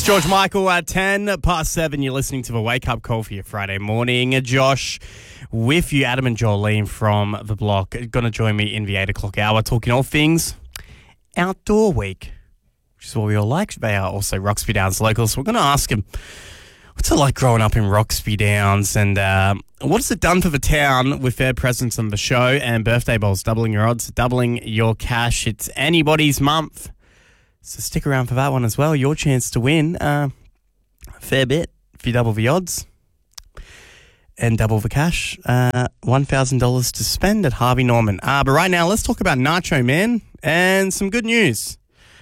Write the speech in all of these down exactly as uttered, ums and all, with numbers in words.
George Michael at ten past seven. You're listening to the Wake Up Call for your Friday morning. Josh with you, Adam and Jolene from The Block, going to join me in the eight o'clock hour talking all things Outdoor Week, which is what we all like. They are also Roxby Downs locals. So we're going to ask them, what's it like growing up in Roxby Downs, and uh, what has it done for the town with their presence on the show and birthday bowls, doubling your odds, doubling your cash. It's anybody's month. So stick around for that one as well. Your chance to win uh, a fair bit if you double the odds and double the cash. Uh, one thousand dollars to spend at Harvey Norman. Uh, but right now, let's talk about Nacho Man and some good news.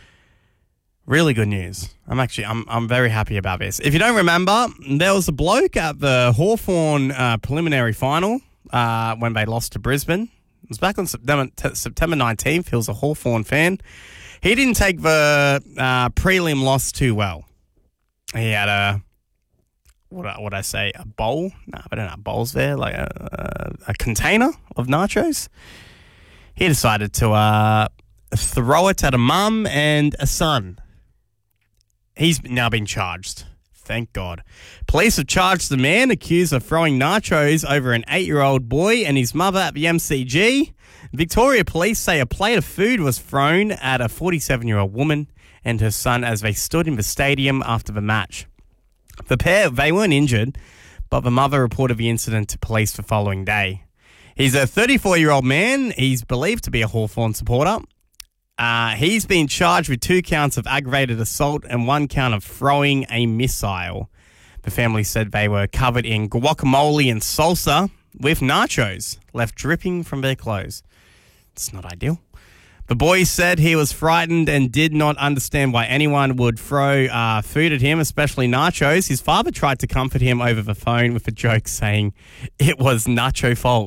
Really good news. I'm actually, I'm I'm very happy about this. If you don't remember, there was a bloke at the Hawthorn uh, preliminary final uh, when they lost to Brisbane. It was back on September, t- September nineteenth. He was a Hawthorn fan. He didn't take the uh, prelim loss too well. He had a, what would I say, a bowl? No, I don't have bowls there, like a, a, a container of nachos. He decided to uh, throw it at a mum and a son. He's now been charged. Thank God. Police have charged the man accused of throwing nachos over an eight-year-old boy and his mother at the M C G. Victoria Police say a plate of food was thrown at a forty-seven-year-old woman and her son as they stood in the stadium after the match. The pair, they weren't injured, but the mother reported the incident to police the following day. He's a thirty-four-year-old man. He's believed to be a Hawthorn supporter. Uh, he's been charged with two counts of aggravated assault and one count of throwing a missile. The family said they were covered in guacamole and salsa with nachos left dripping from their clothes. It's not ideal. The boy said he was frightened and did not understand why anyone would throw uh, food at him, especially nachos. His father tried to comfort him over the phone with a joke saying it was nacho fault.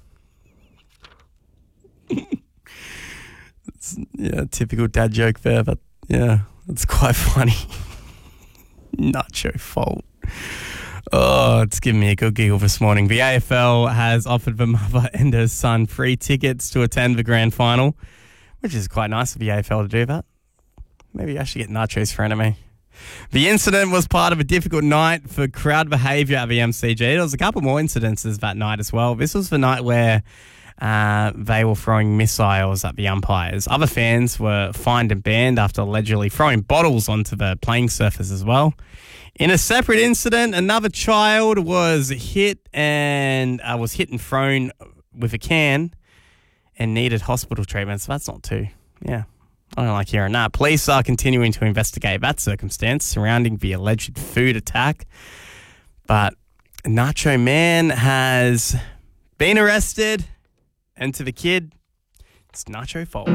It's, yeah, typical dad joke there, but yeah, it's quite funny. Nacho fault. Oh, it's giving me a good giggle this morning. The A F L has offered the mother and her son free tickets to attend the grand final, which is quite nice of the A F L to do that. Maybe I should get nachos for enemy. The incident was part of a difficult night for crowd behaviour at the M C G. There was a couple more incidences that night as well. This was the night where uh, they were throwing missiles at the umpires. Other fans were fined and banned after allegedly throwing bottles onto the playing surface as well. In a separate incident, another child was hit and uh, was hit and thrown with a can and needed hospital treatment. So that's not too, yeah, I don't like hearing that. Police are continuing to investigate that circumstance surrounding the alleged food attack. But Nacho Man has been arrested, and to the kid, it's Nacho fault.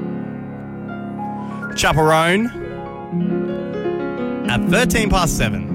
Chaperone at thirteen past seven.